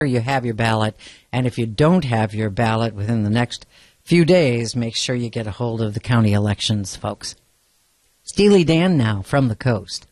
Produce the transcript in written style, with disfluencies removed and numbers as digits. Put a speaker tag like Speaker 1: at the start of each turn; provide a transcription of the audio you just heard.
Speaker 1: you have your ballot. And if you don't have your ballot within the next few days, make sure you get a hold of the county elections folks. Steely Dan now from the coast.